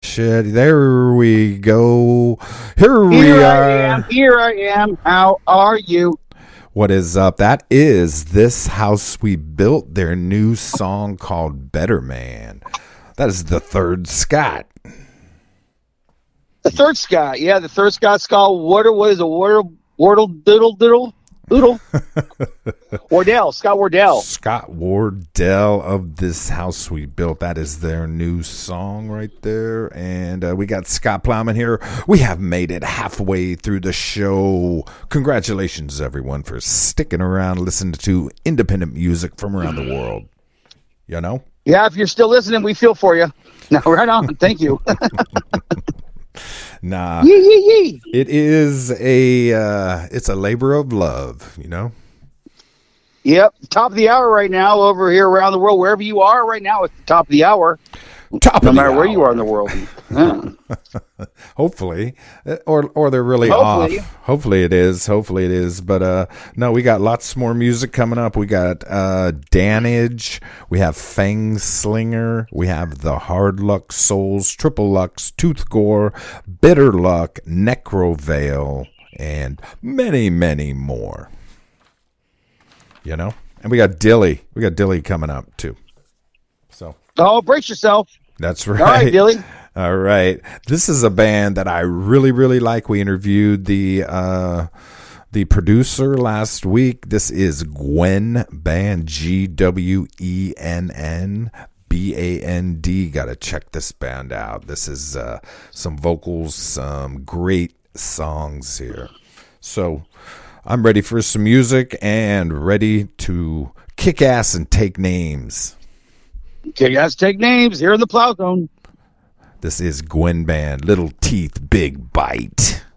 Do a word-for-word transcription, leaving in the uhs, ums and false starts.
shit. There we go. Here we Here are. I am. Here I am. How are you? What is up? That is This House We Built, their new song called Better Man. That is the third Scott. The third Scott. Yeah, the third Scott Skull. Water. What is it? Water. Wardle. Doodle. Doodle. Doodle. Wardell. Scott Wardell. Scott Wardell of This House We Built. That is their new song right there. And uh, we got Scott Plowman here. We have made it halfway through the show. Congratulations, everyone, for sticking around, listening to independent music from around the world. You know? Yeah, if you're still listening, we feel for you. No, right on. Thank you. Nah, yee, yee, yee. it is a uh, it's a labor of love, you know. Yep, top of the hour right now over here around the world. Wherever you are right now, it's the top of the hour. Top no of the matter hour. where you are in the world. Yeah. Hopefully, or or they're really Hopefully. off. Hopefully it is. Hopefully it is. But uh, no, we got lots more music coming up. We got uh, Damage. We have Fang Slinger. We have the Hard Luck Souls, Triple Lux, Tooth Gore, Bitter Luck, Necroveil, and many many more. You know, and we got Dilly. We got Dilly coming up too. So. Oh, brace yourself. That's right. All right, Dilly. All right. This is a band that I really, really like. We interviewed the uh, the producer last week. This is Gwen Band, G W E N N B A N D. Got to check this band out. This is uh, some vocals, some great songs here. So I'm ready for some music and ready to kick ass and take names. Okay, guys, take names here in the Plow Zone. This is Gwen Band, Little Teeth, Big Bite.